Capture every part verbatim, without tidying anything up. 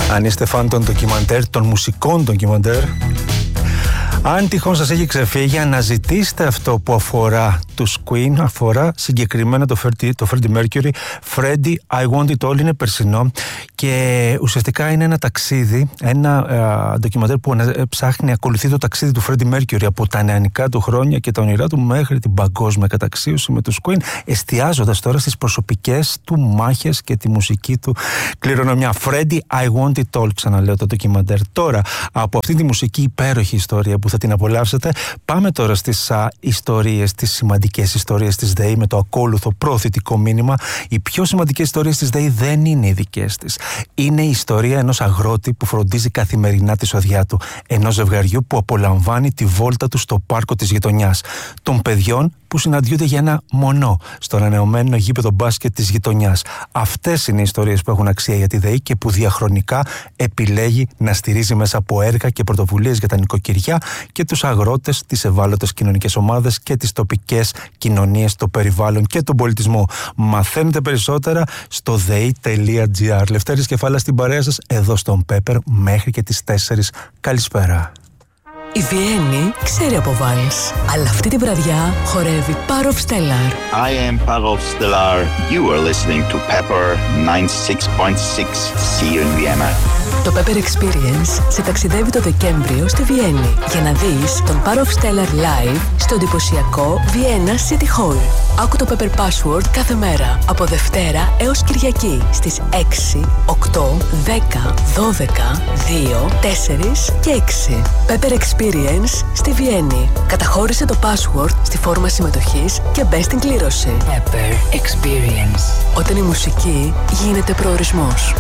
Αν είστε φαν των ντοκιμαντέρ, των μουσικών ντοκιμαντέρ, αν τυχόν σας έχει ξεφύγει, αναζητήστε αυτό που αφορά τους Queen, αφορά συγκεκριμένα το Freddie, το Freddie Mercury. Freddie, I Want It All, είναι περσινό και ουσιαστικά είναι ένα ταξίδι, ένα uh, ντοκιμαντέρ που uh, ψάχνει, ακολουθεί το ταξίδι του Freddie Mercury από τα νεανικά του χρόνια και τα όνειρά του μέχρι την παγκόσμια καταξίωση με τους Queen, εστιάζοντας τώρα στις προσωπικές του μάχες και τη μουσική του κληρονομιά. Freddie, I Want It All, ξαναλέω, το ντοκιμαντέρ. Τώρα, από αυτή τη μουσική υπέροχη ιστορία που θα την απολαύσετε, πάμε τώρα στις α, ιστορίες, τις σημαντικές ιστορίες της ΔΕΗ με το ακόλουθο προωθητικό μήνυμα. Οι πιο σημαντικές ιστορίες της ΔΕΗ δεν είναι οι δικές της. Είναι η ιστορία ενός αγρότη που φροντίζει καθημερινά τη σοδιά του, ενός ζευγαριού που απολαμβάνει τη βόλτα του στο πάρκο της γειτονιάς, των παιδιών που συναντιούνται για ένα μονό στο ανανεωμένο γήπεδο μπάσκετ της γειτονιάς. Αυτές είναι οι ιστορίες που έχουν αξία για τη ΔΕΗ και που διαχρονικά επιλέγει να στηρίζει μέσα από έργα και πρωτοβουλίες για τα νοικοκυριά και τους αγρότες, τις ευάλωτες κοινωνικές ομάδες και τις τοπικές κοινωνίες, το περιβάλλον και τον πολιτισμό. Μαθαίνετε περισσότερα στο δei τελεία gr. Λευτέρης Κεφάλα στην παρέα σας, εδώ στον Pepper μέχρι και τις τέσσερις. Καλησπέρα. Η Βιέννη ξέρει από βάλς, αλλά αυτή τη βραδιά χορεύει Parov Stellar. I am Parov Stellar. You are listening to Pepper ninety-six point six. See you in Vienna. Το Pepper Experience σε ταξιδεύει το Δεκέμβριο στη Βιέννη για να δεις τον Parov Stellar live στο εντυπωσιακό Vienna City Hall. Άκου το Pepper Password κάθε μέρα από Δευτέρα έως Κυριακή στις έξι, οκτώ, δέκα, δώδεκα, δύο, τέσσερα και έξι. Pepper Experience στη Βιέννη. Καταχώρησε το password στη φόρμα συμμετοχής και μπες στην κλήρωση. Pepper Experience. Όταν η μουσική γίνεται προορισμός.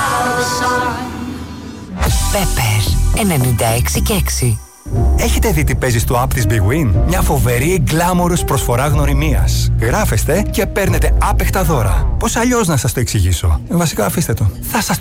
Pepper ενενήντα έξι και έξι. Έχετε δει τι παίζει στο app της Big Win? Μια φοβερή γκλάμορος προσφορά γνωριμίας. Γράφεστε και παίρνετε άπεχτα δώρα. Πώς αλλιώς να σας το εξηγήσω? Βασικά αφήστε το. Θα σας το